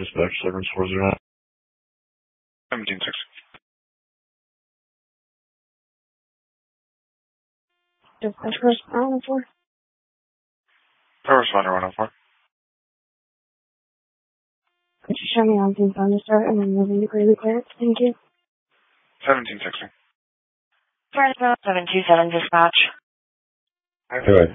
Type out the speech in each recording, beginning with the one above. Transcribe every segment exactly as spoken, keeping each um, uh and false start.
Dispatch seven four zero nine. seventeen six. Dispatch correspondent one oh four. Power responder one oh four. Could you show me on the phone to start and then moving to Greeley Clearance? Thank you. seventeen sixty. Fresno seven two seven dispatch. Good.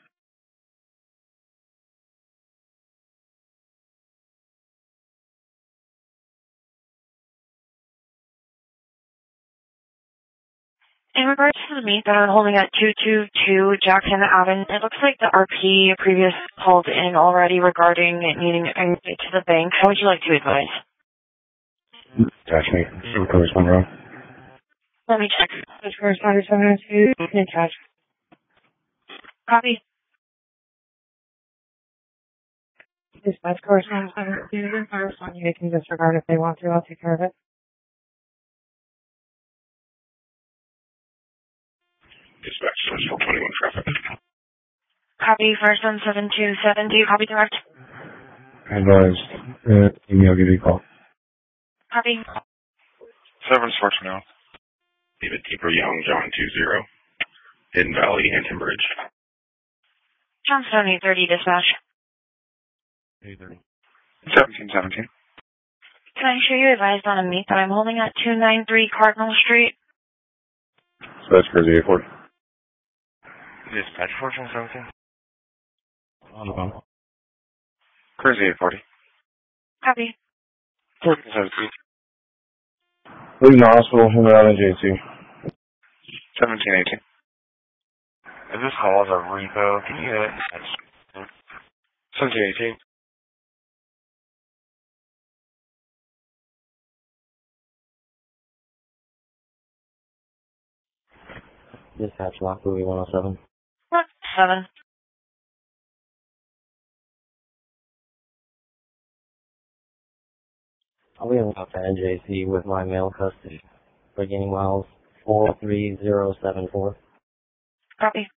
In regards to the meet that I'm holding at two two two Jackson Avenue, it looks like the R P previous called in already regarding needing a meet to the bank. How would you like to advise? Attach me. Super correspondent wrong. Let me check. Dispatch correspondent seven oh two. Attach. Copy. Dispatch correspondent seven oh two. I respond. You can disregard if they want to. I'll take care of it. Dispatch four twenty-one traffic. Copy. First one seven two seven. Do you copy direct? Advised. Uh, email, give you a call. Copy. seven four twenty-one. David Keeper Young, John two zero. Hidden Valley, Hampton Bridge. Johnstone eight thirty dispatch. eight thirty. seventeen seventeen. Can I show you advised on a meet that I'm holding at two nine three Cardinal Street? Dispatch Crazy eight forty. Dispatch fourteen seventeen. On the phone. Crazy eight forty. Copy. fourteen seventeen. Leaving the hospital, in out in J C. seventeen eighteen. Is this call as a repo? Can you hit it? seventeen eighteen. Dispatch Lock Louis one oh seven. What? Seven. I'll be about to N J C with my male custody. Beginning miles four three zero seven four. Copy.